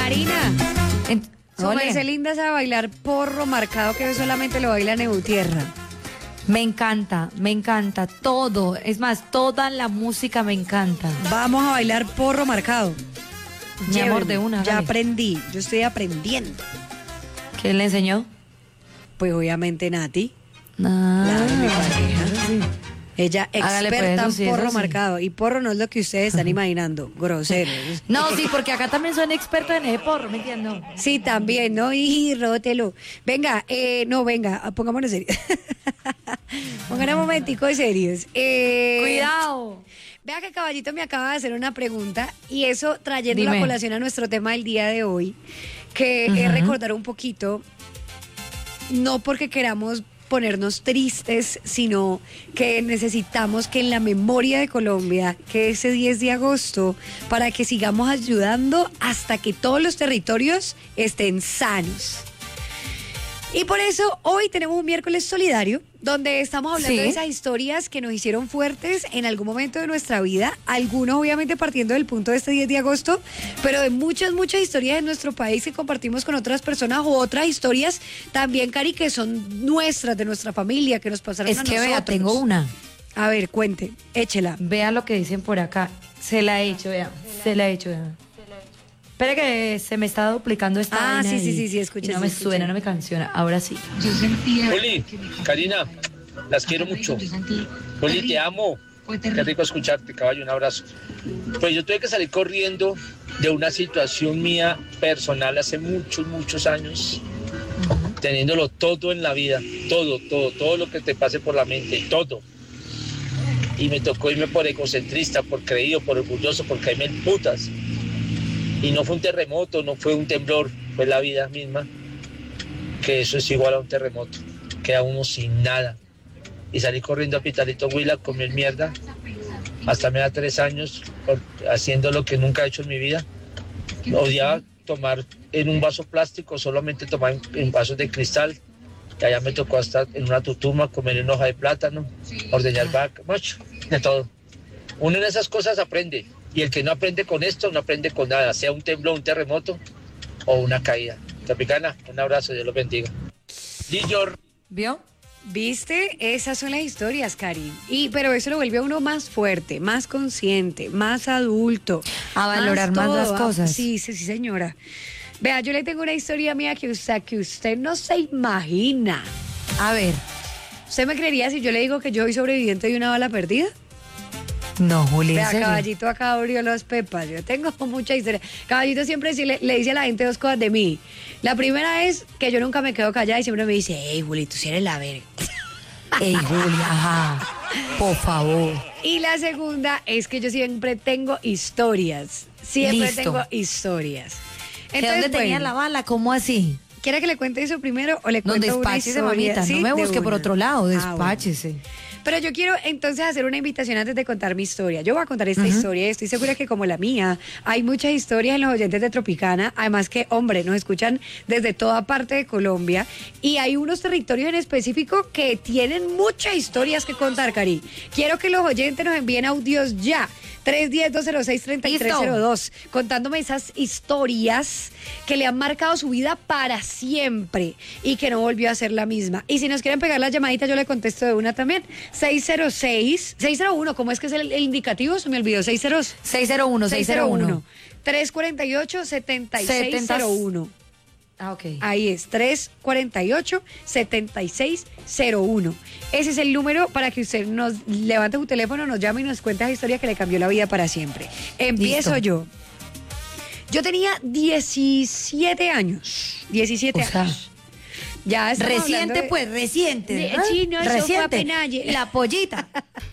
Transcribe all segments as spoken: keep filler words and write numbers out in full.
Karina, En- su Ole. merced linda sabe bailar porro marcado que solamente lo baila Neutierra. Me encanta, me encanta todo. Es más, toda la música me encanta. Vamos a bailar porro marcado. Mi amor, Llévenme. de una, Ya dale. aprendí, yo estoy aprendiendo. ¿Quién le enseñó? Pues obviamente Nati, Ah, la de mi pareja. sí. Ella Hágale, pues, experta eso sí, en porro eso sí. marcado. Y porro no es lo que ustedes están imaginando, grosero. No, sí, porque acá también son expertos en ese porro, ¿me entiendes? Sí, también, ¿no? Y rótelo. Venga, eh, no, venga, pongámonos serios. Pongan un momentico de serios. Eh, Cuidado. Vea que Caballito me acaba de hacer una pregunta y eso trayendo la Dime. colación a nuestro tema del día de hoy, que es Ujú. recordar un poquito, no porque queramos ponernos tristes, sino que necesitamos que en la memoria de Colombia, que ese diez de agosto, para que sigamos ayudando hasta que todos los territorios estén sanos. Y por eso hoy tenemos un miércoles solidario, donde estamos hablando Sí. de esas historias que nos hicieron fuertes en algún momento de nuestra vida, algunos obviamente partiendo del punto de este diez de agosto, pero de muchas, muchas historias de nuestro país que compartimos con otras personas o otras historias también, Cari, que son nuestras, de nuestra familia, que nos pasaron Es a que nosotros. vea, tengo una. A ver, cuente, échela. Vea lo que dicen por acá. Se la he hecho, vea. Se la he hecho, vea. Espera que se me está duplicando esta Ah, vaina sí, sí, y- sí, sí, escuché, y no sí, me escuché. suena, no me canciona. Ahora sí. Juli, Karina, las quiero mucho. Juli, te amo. Qué rico escucharte, caballo, un abrazo. Pues yo tuve que salir corriendo de una situación mía personal hace muchos, muchos años, teniéndolo todo en la vida, todo, todo, todo lo que te pase por la mente, todo. Y me tocó irme por egocentrista, por creído, por orgulloso, por caerme en putas. Y no fue un terremoto, no fue un temblor, fue la vida misma, que eso es igual a un terremoto, queda uno sin nada. Y salí corriendo a Pitalito Huila, comí mierda, hasta me da tres años por- haciendo lo que nunca he hecho en mi vida. Odiaba tomar en un vaso plástico, solamente tomar en, en vasos de cristal. Y allá me tocó hasta en una tutuma comer en hoja de plátano, ordeñar vaca, macho, de todo. Uno en esas cosas aprende. Y el que no aprende con esto, no aprende con nada, sea un temblor, un terremoto o una caída. Tropicana, un abrazo, Dios los bendiga. Dior. ¿Vio? ¿Viste? Esas son las historias, Cari. Y, pero eso lo vuelve a uno más fuerte, más consciente, más adulto. A valorar más todo. las cosas. Sí, sí, sí, señora. Vea, yo le tengo una historia mía que usted, que usted no se imagina. A ver. ¿Usted me creería si yo le digo que yo soy sobreviviente de una bala perdida? No, Juli, ¿en Vea, serio? Caballito acá abrió los pepas. Yo tengo mucha historia. Caballito siempre sí le, le dice a la gente dos cosas de mí. La primera es que yo nunca me quedo callada y siempre me dice, hey, Juli, tú sí eres la verga. Ey, Juli, ajá. Por favor. Y la segunda es que yo siempre tengo historias. Siempre Listo. tengo historias. ¿De dónde tenía bueno, la bala? ¿Cómo así? ¿quiere que le cuente eso primero o le No, cuento una despáchese, historia? mamita. ¿Sí? No me De busque por una. otro lado. Ah, bueno. Despáchese. Pero yo quiero entonces hacer una invitación antes de contar mi historia. Yo voy a contar esta historia y estoy segura que como la mía, hay muchas historias en los oyentes de Tropicana. Además que, hombre, nos escuchan desde toda parte de Colombia y hay unos territorios en específico que tienen muchas historias que contar, Cari. Quiero que los oyentes nos envíen audios ya. tres uno cero, dos cero seis, tres tres cero dos, contándome esas historias que le han marcado su vida para siempre y que no volvió a ser la misma. Y si nos quieren pegar las llamaditas, yo le contesto de una también. seis cero seis, seis cero uno, ¿cómo es que es el, el indicativo? Se me olvidó, seis cero seis cero uno, seis cero uno. tres cuatro ocho, siete seis cero uno. Ah, ok. Ahí es, tres cuatro ocho, siete seis cero uno. Ese es el número para que usted nos levante su teléfono, nos llame y nos cuente esa historia que le cambió la vida para siempre. Empiezo Listo. yo. Yo tenía diecisiete años. diecisiete O sea, años. Ya estamos Reciente, hablando de- pues, reciente. de- ¿verdad? sí, no, eso fue reciente. apenas ayer. La pollita.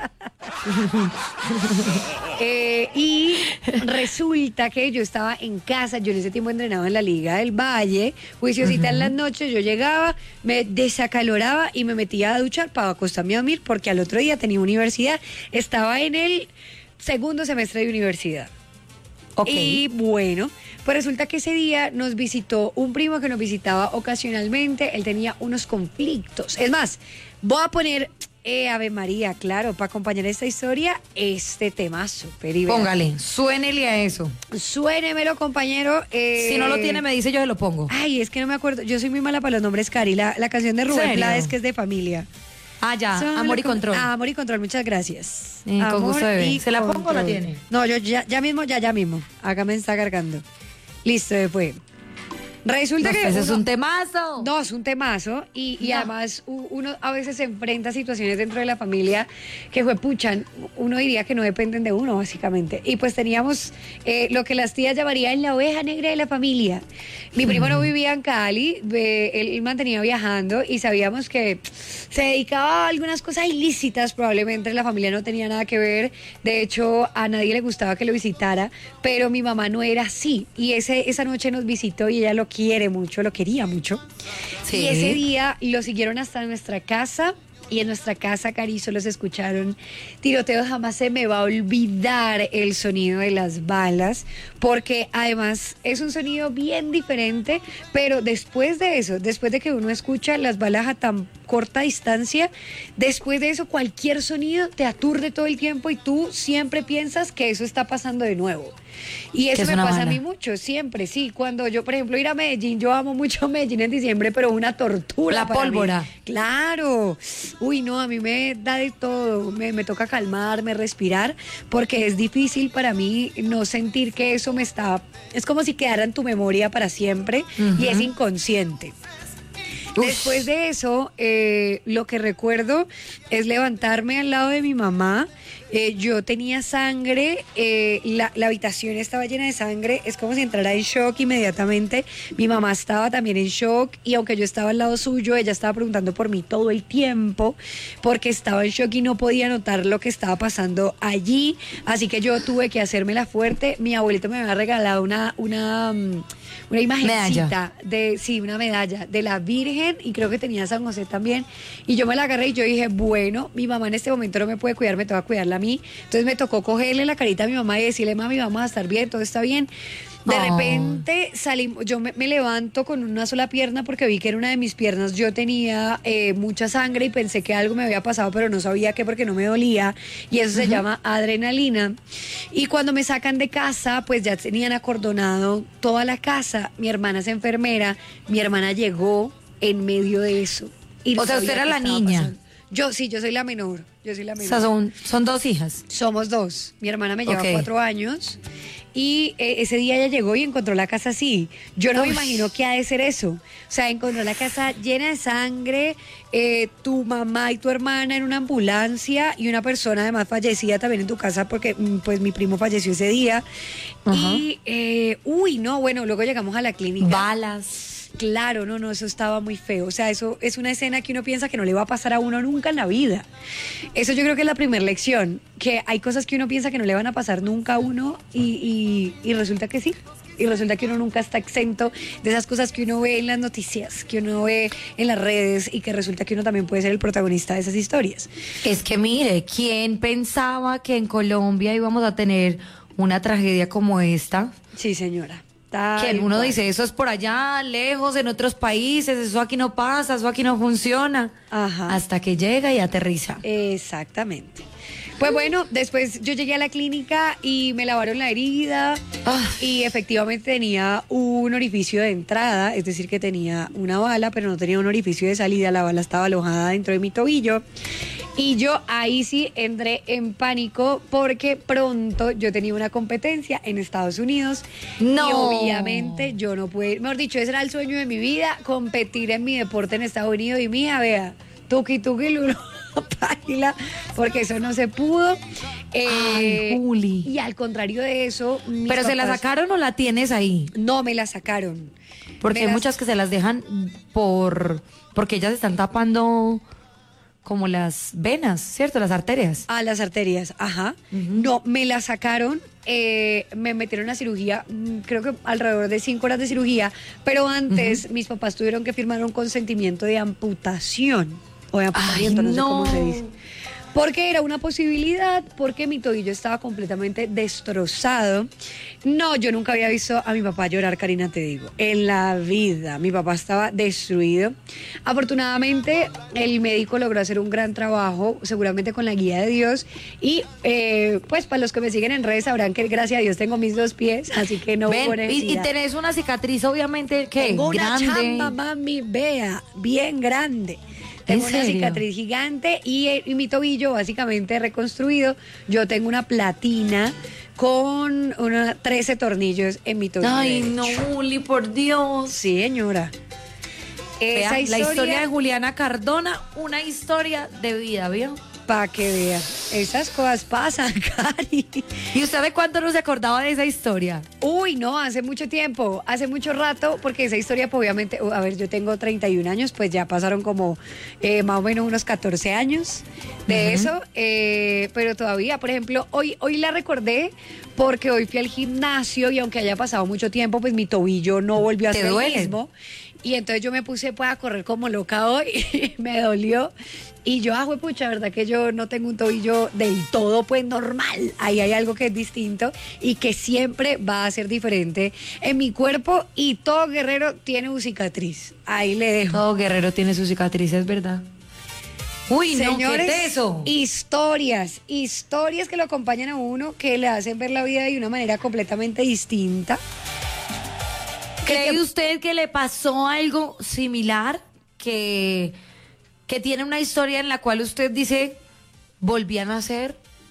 Eh, y resulta que yo estaba en casa, yo en ese tiempo entrenaba en la Liga del Valle, juiciosita en las noches, yo llegaba, me desacaloraba y me metía a duchar para acostarme a dormir porque al otro día tenía universidad, estaba en el segundo semestre de universidad. Ok. Y bueno, pues resulta que ese día nos visitó un primo que nos visitaba ocasionalmente, él tenía unos conflictos. Es más, voy a poner eh, Ave María, claro, para acompañar esta historia, este temazo. Peribera. Póngale, suénele a eso. Suénemelo, compañero. Eh, Si no lo tiene, me dice, yo se lo pongo. Ay, es que no me acuerdo. Yo soy muy mala para los nombres, Cari. La, la canción de Rubén ¿Serio? Blades, que es de familia. Ah, ya, Solo amor y con- control. Ah, amor y control, muchas gracias. Eh, con Amor gusto, bebé. y ¿Se la pongo o la control. tiene? No, yo ya, ya mismo, ya, ya mismo. Acá me está cargando. Listo, después. Resulta No, que. pues, ese es uno- un temazo. No, es un temazo y, y No. además u- uno a veces se enfrenta a situaciones dentro de la familia que juepuchan, uno diría que no dependen de uno básicamente. Y pues teníamos eh, lo que las tías llamarían la oveja negra de la familia. Mi primo no vivía en Cali, eh, él mantenía viajando y sabíamos que se dedicaba a algunas cosas ilícitas, probablemente la familia no tenía nada que ver, de hecho a nadie le gustaba que lo visitara, pero mi mamá no era así y ese, esa noche nos visitó y ella lo quiere mucho, lo quería mucho. Sí. Y ese día lo siguieron hasta nuestra casa. Y en nuestra casa, Carizo, los escucharon tiroteos. Jamás se me va a olvidar el sonido de las balas, porque además es un sonido bien diferente, pero después de eso, después de que uno escucha las balas a tan corta distancia, después de eso cualquier sonido te aturde todo el tiempo y tú siempre piensas que eso está pasando de nuevo. Y Que eso es me una pasa bala. a mí mucho, siempre, sí. Cuando yo, por ejemplo, ir a Medellín, yo amo mucho Medellín en diciembre, pero una tortura. La para mí. pólvora. Claro. Uy, no, a mí me da de todo. Me, me toca calmarme, respirar, porque es difícil para mí no sentir que eso me está. Es como si quedara en tu memoria para siempre y es inconsciente. Ush. Después de eso, eh, lo que recuerdo es levantarme al lado de mi mamá. Eh, yo tenía sangre, eh, la, la habitación estaba llena de sangre, es como si entrara en shock inmediatamente. Mi mamá estaba también en shock y aunque yo estaba al lado suyo, ella estaba preguntando por mí todo el tiempo porque estaba en shock y no podía notar lo que estaba pasando allí. Así que yo tuve que hacérmela fuerte. Mi abuelito me había regalado una, una, mm, una imagencita Medalla. de, sí, una medalla de la Virgen y creo que tenía San José también. Y yo me la agarré y yo dije, bueno, mi mamá en este momento no me puede cuidar, me toca cuidarla a mí. Entonces me tocó cogerle la carita a mi mamá y decirle, mami, vamos a estar bien, todo está bien. De Oh. repente salimos, yo me, me levanto con una sola pierna porque vi que en una de mis piernas yo tenía eh, mucha sangre y pensé que algo me había pasado, pero no sabía qué porque no me dolía. Y eso se llama adrenalina. Y cuando me sacan de casa, pues ya tenían acordonado toda la casa. Mi hermana es enfermera, mi hermana llegó en medio de eso. Y no O sea, sabía usted era qué la estaba niña. pasando. Yo sí, yo soy la menor. Yo soy la O menor. sea, son, son dos hijas. Somos dos. Mi hermana me lleva Ok. cuatro años y eh, ese día ella llegó y encontró la casa así. Yo no me Uy. imagino qué ha de ser eso. O sea, encontró la casa llena de sangre, eh, tu mamá y tu hermana en una ambulancia y una persona además fallecida también en tu casa porque mm, pues mi primo falleció ese día. Ajá. Y, eh, uy, no, bueno, luego llegamos a la clínica. Balas. Claro, no, no, eso estaba muy feo. O sea, eso es una escena que uno piensa que no le va a pasar a uno nunca en la vida. Eso yo creo que es la primera lección, que hay cosas que uno piensa que no le van a pasar nunca a uno y, y, y resulta que sí. Y resulta que uno nunca está exento de esas cosas que uno ve en las noticias, que uno ve en las redes y que resulta que uno también puede ser el protagonista de esas historias. Es que mire, ¿quién pensaba que en Colombia íbamos a tener una tragedia como esta? Sí, señora. Tal Que uno cual. dice, eso es por allá, lejos, en otros países, eso aquí no pasa, eso aquí no funciona. Ajá. Hasta que llega y aterriza. Exactamente. Pues bueno, después yo llegué a la clínica y me lavaron la herida Ah. y efectivamente tenía un orificio de entrada, es decir, que tenía una bala, pero no tenía un orificio de salida, la bala estaba alojada dentro de mi tobillo. Y yo ahí sí entré en pánico porque pronto yo tenía una competencia en Estados Unidos. No. Y obviamente yo no pude, mejor dicho, ese era el sueño de mi vida, competir en mi deporte en Estados Unidos. Y mía, vea, tuki tuki lulu, paila, porque eso no se pudo. Eh, Ay, Juli. Y al contrario de eso, mis ¿Pero se la papás- sacaron o la tienes ahí? No, me la sacaron. Porque Me hay las- muchas que se las dejan por porque ellas están tapando como las venas, ¿cierto? Las arterias. A las arterias, ajá. No, me la sacaron, eh, me metieron a cirugía, mm, creo que alrededor de cinco horas de cirugía, pero antes mis papás tuvieron que firmar un consentimiento de amputación, o de amputamiento, no sé cómo se dice. Porque era una posibilidad, porque mi tobillo estaba completamente destrozado. No, yo nunca había visto a mi papá llorar, Karina, te digo. En la vida, mi papá estaba destruido. Afortunadamente, el médico logró hacer un gran trabajo, seguramente con la guía de Dios. Y eh, pues para los que me siguen en redes sabrán que gracias a Dios tengo mis dos pies, así que no hubo Ven, y, y necesidad. tenés una cicatriz, obviamente, que Tengo una grande. chamba, mami, vea, bien grande. Tengo ¿En una serio? cicatriz gigante y, eh, y mi tobillo básicamente reconstruido. Yo tengo una platina con una, trece tornillos en mi tobillo. Ay, no, derecho. Juli, por Dios. Sí, señora. Esa Vea, historia, la historia de Juliana Cardona, una historia de vida, ¿vio? para que vea. Esas cosas pasan, Cari. ¿Y usted de cuánto no se acordaba de esa historia? Uy, no, hace mucho tiempo, hace mucho rato, porque esa historia, pues, obviamente, a ver, yo tengo treinta y un años, pues ya pasaron como eh, más o menos unos catorce años de Ujú. eso, eh, pero todavía, por ejemplo, hoy, hoy la recordé porque hoy fui al gimnasio y aunque haya pasado mucho tiempo, pues mi tobillo no volvió a ¿Te ser el duele? mismo. Y entonces yo me puse pues a correr como loca hoy, me dolió. Y yo, ah, pucha, ¿verdad que yo no tengo un tobillo del todo pues normal? Ahí hay algo que es distinto y que siempre va a ser diferente en mi cuerpo y todo guerrero tiene una cicatriz. Ahí le dejo. Todo guerrero tiene sus cicatrices, ¿verdad? Uy, Señores, no, ¿qué es eso? historias, historias que lo acompañan a uno, que le hacen ver la vida de una manera completamente distinta. ¿Cree usted que le pasó algo similar? Que, que tiene una historia en la cual usted dice, volví a nacer,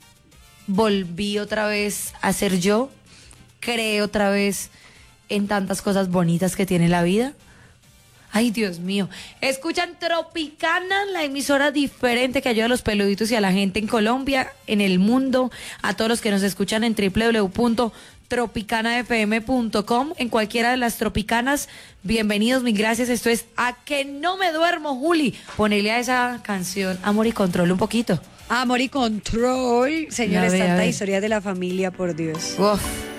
volví otra vez a ser yo, creé otra vez en tantas cosas bonitas que tiene la vida. Ay, Dios mío. Escuchan Tropicana, la emisora diferente que ayuda a los peluditos y a la gente en Colombia, en el mundo, a todos los que nos escuchan en doble u doble u doble u punto tropicana f m punto com, en cualquiera de las tropicanas. Bienvenidos, mil gracias. Esto es A que no me duermo, Juli. Ponele a esa canción Amor y Control un poquito. Amor y control, señores, A ver, a tanta ver. historia de la familia, por Dios. Uf.